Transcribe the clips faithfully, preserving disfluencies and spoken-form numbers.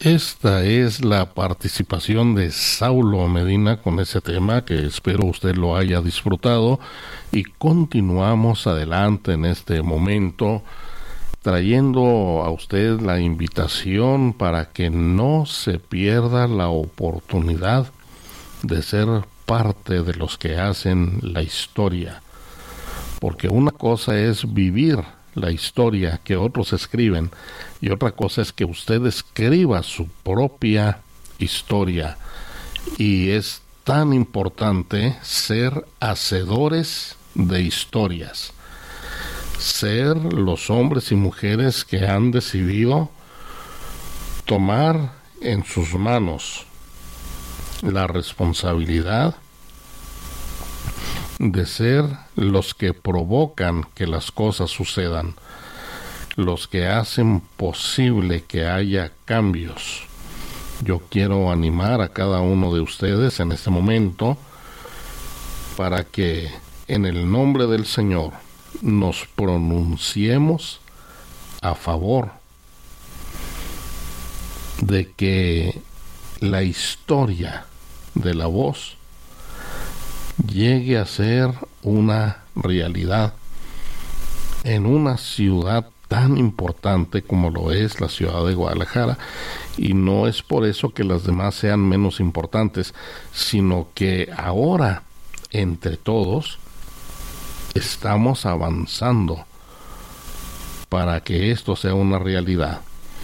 Esta es la participación de Saulo Medina con ese tema que espero usted lo haya disfrutado, y continuamos adelante en este momento trayendo a usted la invitación para que no se pierda la oportunidad de ser parte de los que hacen la historia, porque una cosa es vivir la historia que otros escriben y otra cosa es que usted escriba su propia historia, y es tan importante ser hacedores de historias, ser los hombres y mujeres que han decidido tomar en sus manos la responsabilidad de ser los que provocan que las cosas sucedan, los que hacen posible que haya cambios. Yo quiero animar a cada uno de ustedes en este momento para que en el nombre del Señor nos pronunciemos a favor de que la historia de La Voz llegue a ser una realidad en una ciudad tan importante como lo es la ciudad de Guadalajara. Y no es por eso que las demás sean menos importantes, sino que ahora entre todos estamos avanzando para que esto sea una realidad.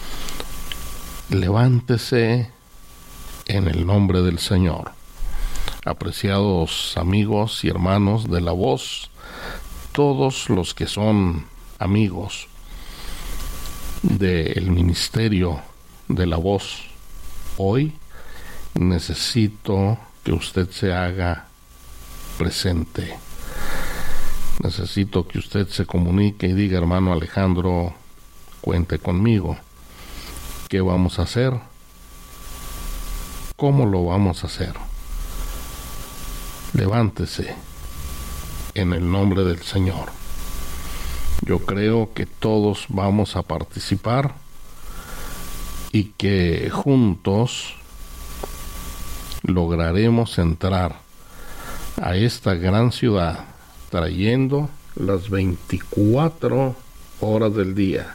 Levántese en el nombre del Señor. Apreciados amigos y hermanos de La Voz, todos los que son amigos del ministerio de La Voz, hoy necesito que usted se haga presente. Necesito que usted se comunique y diga: hermano Alejandro, cuente conmigo. ¿Qué vamos a hacer? ¿Cómo lo vamos a hacer? Levántese en el nombre del Señor. Yo creo que todos vamos a participar y que juntos lograremos entrar a esta gran ciudad trayendo las veinticuatro horas del día